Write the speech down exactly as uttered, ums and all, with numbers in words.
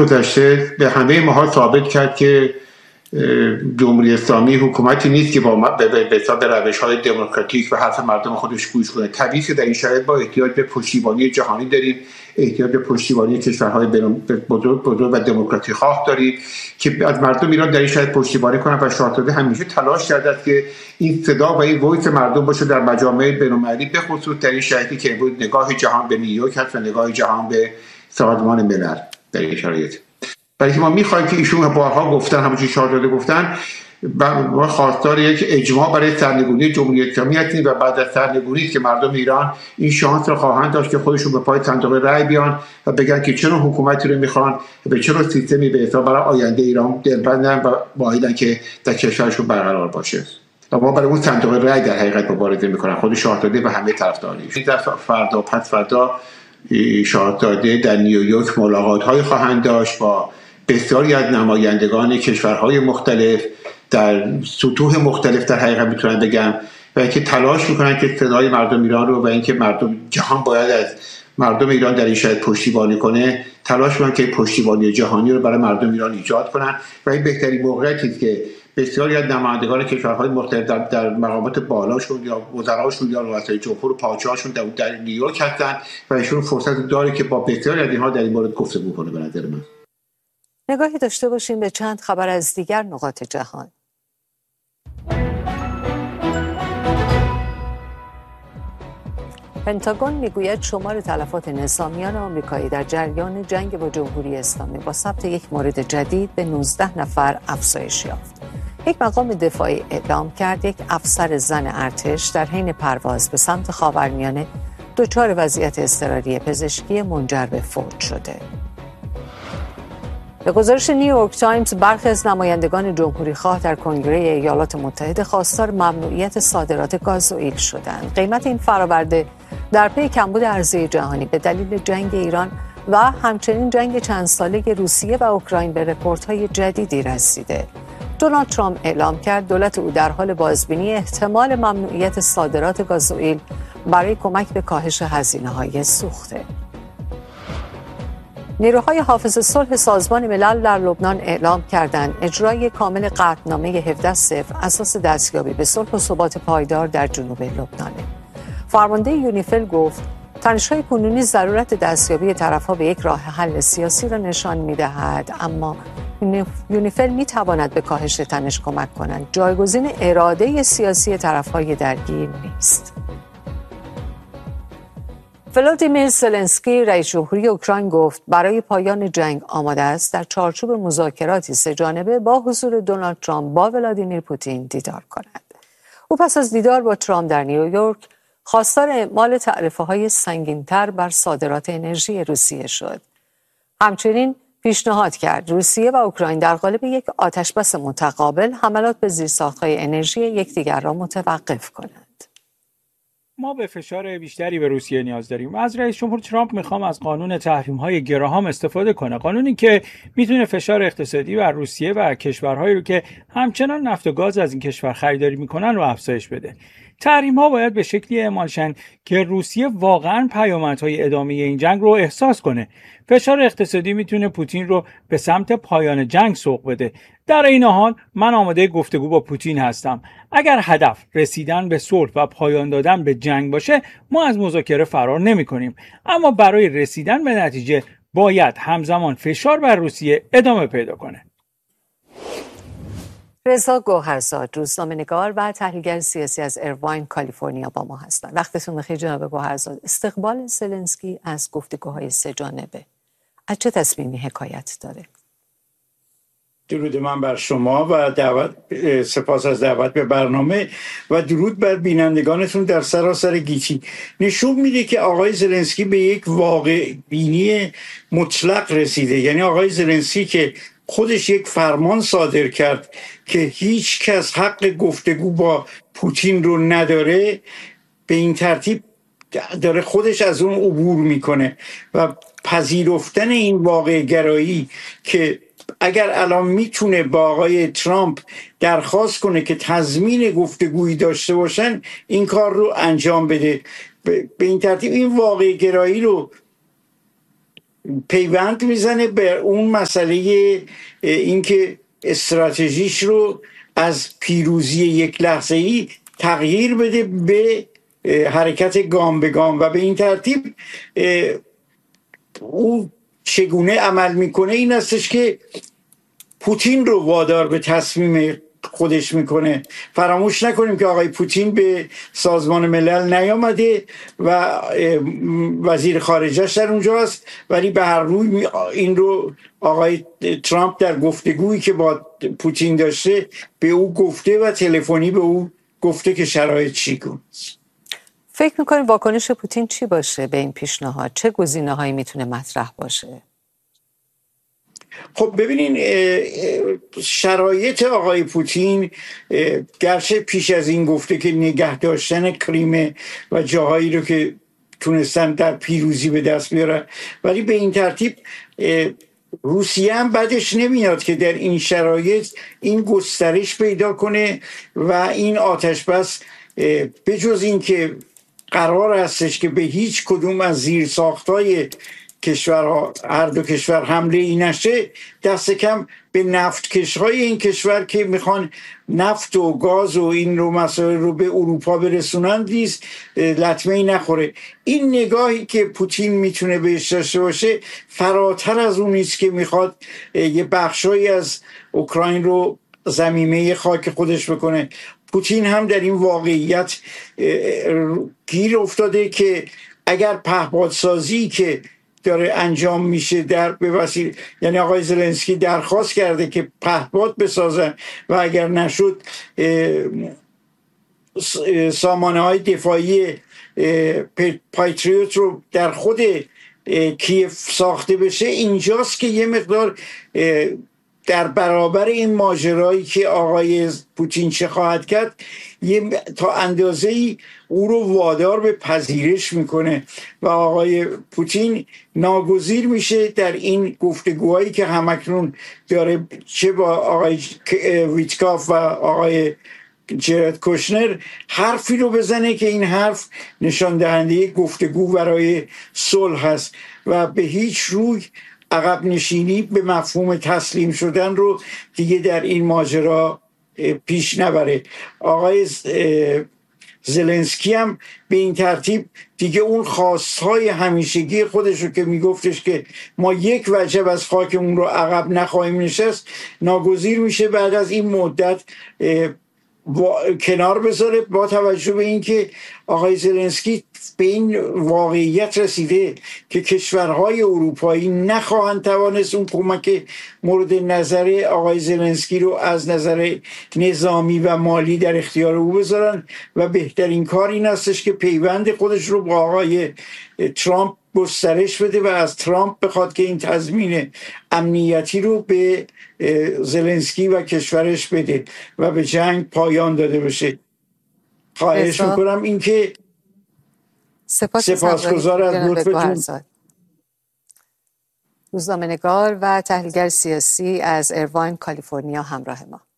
گذشته به همه ماها ثابت کرد که جمهوری اسلامی حکومتی نیست که با به روش‌های دموکراتیک و حرف مردم خودش گوش کنه. طبیعیه که در این شرایط با احتیاج به پشتیبانی جهانی داریم، احتیاج به پشتیبانی کشورهای بزرگ بزرگ و دموکراسی خواه داریم که از مردم ایران در این شرایط پشتیبانی کنن و شاهزاده همیشه تلاش کرده است که این صدا و این وایس مردم باشه در مجامع بین‌المللی، به خصوص در این شرایطی که امروز نگاه جهان به نیویورک هست و نگاه جهان به سازمان ملل در این شرایط. برای که ما می‌خوایم که ایشون بارها گفتن، همونجوری شاهزاده گفتن، ما خواستار یک اجماع برای سرنگونی جمهوری اسلامی هستیم و بعد از سرنگونی که مردم ایران این شانس رو خواهند داشت که خودشون به پای صندوق رای بیان و بگن که چه حکومتی رو میخوان و به چه سیستمی به حساب برای آینده ایران دلبندن و باید که در کشورشون برقرار باشه. و ما برای اون صندوق رای در حقیقت مبارزه میکنن، خود شاهزاده و همه طرفداریش. در فردا پس فردا شاهزاده در نیویورک ملاقات‌های خواهند داشت با بسیاری از نمایندگان کشورهای مختلف در سطوح مختلف در حقیقت میتونن بگم و اینکه تلاش میکنن که صدای مردم ایران رو و اینکه مردم جهان باید از مردم ایران در این شاید پشتیبانی کنه، تلاش میکنن که پشتیبانی جهانی رو برای مردم ایران ایجاد کنن و این بهترین موقعیتی است که بسیاری از نمایندگان کشورهای مختلف در, در مقامات بالاشون یا وزراشون یا رؤسای جمهور و پادشاهاشون در, در نیویورک هستن و ایشون فرصت داره که با بسیاری از اینها در این مورد گفتگو کنه. به نظر من نگاهی داشته باشیم به چند خبر از دیگر نقاط جهان. پنتاگون میگوید شمار تلفات نظامیان آمریکایی در جریان جنگ با جمهوری اسلامی با ثبت یک مورد جدید به نوزده نفر افزایش یافت. یک مقام دفاعی اعلام کرد یک افسر زن ارتش در حین پرواز به سمت خاورمیانه دچار وضعیت اضطراری پزشکی منجر به فوت شده. به گزارش نیویورک تایمز، برخی از نمایندگان جمهوری خواه در کنگره ایالات متحده خواستار ممنوعیت صادرات گازوئیل شدند. قیمت این فرآورده در پی کمبود عرضه جهانی به دلیل جنگ ایران و همچنین جنگ چند ساله روسیه و اوکراین به رکوردهای جدیدی رسیده. دونالد ترامپ اعلام کرد دولت او در حال بازبینی احتمال ممنوعیت صادرات گازوئیل برای کمک به کاهش هزینه‌های سوخته. نیروهای حافظ صلح سازمان ملل در لبنان اعلام کردند اجرای کامل قطعنامه هفده صفر اساس دستیابی به صلح و ثبات پایدار در جنوب لبنان. فرمانده یونیفیل گفت تنش‌های کنونی ضرورت دستیابی طرف‌ها به یک راه حل سیاسی را نشان می‌دهد، اما یونیفیل می‌تواند به کاهش تنش کمک کند. جایگزین اراده سیاسی طرف‌های درگیر نیست. ولادیمیر زلنسکی رئیس جمهوری اوکراین گفت برای پایان جنگ آماده است در چارچوب مذاکراتی سه‌جانبه با حضور دونالد ترامپ با ولادیمیر پوتین دیدار کند. او پس از دیدار با ترامپ در نیویورک خواستار اعمال تعرفه‌های سنگین‌تر بر صادرات انرژی روسیه شد. همچنین پیشنهاد کرد روسیه و اوکراین در قالب یک آتشبس متقابل حملات به زیرساخت‌های انرژی یکدیگر را متوقف کنند. ما به فشار بیشتری به روسیه نیاز داریم. از رئیس جمهور ترامپ میخوام از قانون تحریم‌های گراهام استفاده کنه. قانونی که میتونه فشار اقتصادی بر روسیه و کشورهایی رو که همچنان نفت و گاز از این کشور خریداری میکنن رو افزایش بده. تحریم‌ها باید به شکلی اعمال شن که روسیه واقعاً پیامدهای ادامه این جنگ رو احساس کنه. فشار اقتصادی میتونه پوتین رو به سمت پایان جنگ سوق بده. در این حال من آماده گفتگو با پوتین هستم. اگر هدف رسیدن به صلح و پایان دادن به جنگ باشه، ما از مذاکره فرار نمی‌کنیم. اما برای رسیدن به نتیجه باید همزمان فشار بر روسیه ادامه پیدا کنه. رضا گوهرزاد، روزنامه‌نگار و تحلیلگر سیاسی از ایرواین، کالیفرنیا با ما هستند. وقتتون بخیر جناب گوهرزاد. استقبال زلنسکی از گفتگوهای سه‌جانبه از چه تصمیمی حکایت داره؟ درود من بر شما و دعوت سپاس از دعوت به برنامه و درود بر بینندگانتون در سراسر گیتی. نشون میده که آقای زلنسکی به یک واقع بینی مطلق رسیده. یعنی آقای زلنسکی که خودش یک فرمان صادر کرد که هیچ کس حق گفتگو با پوتین رو نداره، به این ترتیب داره خودش از اون عبور میکنه و پذیرفتن این واقع گرایی که اگر الان میتونه با آقای ترامپ درخواست کنه که تضمین گفتگویی داشته باشن، این کار رو انجام بده. به این ترتیب این واقع گرایی رو پیوند میزنه به اون مسئله اینکه استراتژیش رو از پیروزی یک لحظه‌ای تغییر بده به حرکت گام به گام و به این ترتیب او چگونه عمل میکنه این استش که پوتین رو وادار به تصمیم خودش میکنه. فراموش نکنیم که آقای پوتین به سازمان ملل نیامده و وزیر خارجهش در اونجا است، ولی به هر روی این رو آقای ترامپ در گفتگویی که با پوتین داشته به او گفته و تلفنی به او گفته که شرایط چیگونه. فکر میکنید واکنش پوتین چی باشه به این پیشنهاد؟ چه گزینه‌هایی میتونه مطرح باشه؟ خب ببینین شرایط آقای پوتین گرچه پیش از این گفته که نگه داشتن کریم و جاهایی رو که تونستن در پیروزی به دست بیاره، ولی به این ترتیب روسیه هم بعدش نمیاد که در این شرایط این گسترش پیدا کنه و این آتش بس به جز این که قرار هستش که به هیچ کدوم از زیر ساختای کشورها هر دو کشور حمله ای نشه، دست کم به نفت کشهای این کشور که میخوان نفت و گاز و این رو مسائل رو به اروپا برسونن نیست لطمه ای نخوره. این نگاهی که پوتین میتونه بهش داشته باشه فراتر از اون نیست که میخواد یه بخشایی از اوکراین رو ضمیمه خاک خودش بکنه. پوتین هم در این واقعیت گیر افتاده که اگر پهپادسازی که داره انجام میشه در به وسیله، یعنی آقای زلنسکی درخواست کرده که پهپاد بسازن و اگر نشد سامانه های دفاعی پایتریوت رو در خود کیف ساخته بشه، اینجاست که یه مقدار در برابر این ماجرایی که آقای پوتین چه خواهد کرد یه تا اندازه‌ای او رو وادار به پذیرش میکنه و آقای پوتین ناگزیر میشه در این گفتگوهایی که همکنون داره چه با آقای ویتکاف و آقای جرد کوشنر حرفی رو بزنه که این حرف نشان دهنده گفتگو برای صلح هست و به هیچ روی عقب نشینی به مفهوم تسلیم شدن رو دیگه در این ماجرا پیش نبره. آقای زلنسکی هم به این ترتیب دیگه اون خواستهای همیشگی خودش رو که میگفتش که ما یک وجب از خاکمون رو عقب نخواهیم نشست، ناگزیر میشه بعد از این مدت کنار بذاره، با توجه به اینکه آقای زلنسکی به این واقعیت رسیده که کشورهای اروپایی نخواهند توانست اون کمک مورد نظر آقای زلنسکی رو از نظر نظامی و مالی در اختیار او بذارن و بهترین کار این هستش که پیوند خودش رو با آقای ترامپ گسترش بده و از ترامپ بخواد که این تضمین امنیتی رو به زلنسکی و کشورش بده و به جنگ پایان داده بشه. خواهش میکنم این که سپاسگزار از لطفتون. روزنامه‌نگار و تحلیلگر سیاسی از ایرواین کالیفرنیا همراه ما.